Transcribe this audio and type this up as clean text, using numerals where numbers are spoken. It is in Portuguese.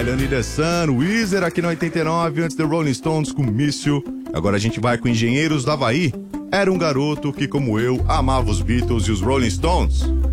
Island in the Sun, Weezer aqui no 89, antes do Rolling Stones com Míssil. Agora a gente vai com Engenheiros do Havaí. Era um garoto que, como eu, amava os Beatles e os Rolling Stones.